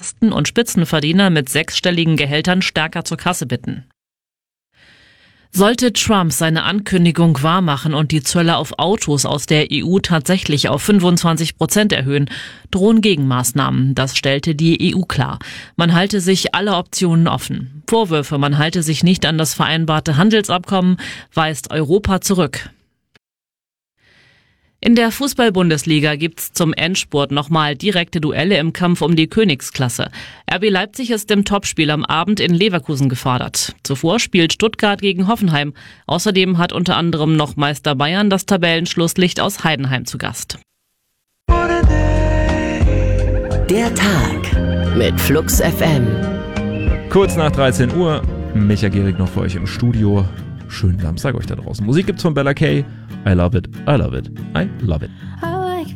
Kasten- und Spitzenverdiener mit 6-stelligen Gehältern stärker zur Kasse bitten. Sollte Trump seine Ankündigung wahrmachen und die Zölle auf Autos aus der EU tatsächlich auf 25% erhöhen, drohen Gegenmaßnahmen. Das stellte die EU klar. Man halte sich alle Optionen offen. Vorwürfe, man halte sich nicht an das vereinbarte Handelsabkommen, weist Europa zurück. In der Fußball-Bundesliga gibt's zum Endspurt nochmal direkte Duelle im Kampf um die Königsklasse. RB Leipzig ist im Topspiel am Abend in Leverkusen gefordert. Zuvor spielt Stuttgart gegen Hoffenheim. Außerdem hat unter anderem noch Meister Bayern das Tabellenschlusslicht aus Heidenheim zu Gast. Der Tag mit Flux FM. Kurz nach 13 Uhr, Micha Gehrig noch für euch im Studio. Schönen Samstag euch da draußen. Musik gibt's von Bella Kay. I love it, I love it, I love it.